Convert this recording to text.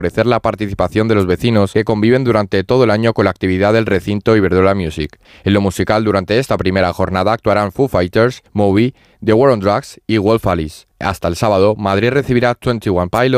favorecer la participación de los vecinos que conviven durante todo el año con la actividad del recinto Iberdrola Music. En lo musical, durante esta primera jornada actuarán Foo Fighters, Moby, The War on Drugs y Wolf Alice. Hasta el sábado, Madrid recibirá 21 Pilots.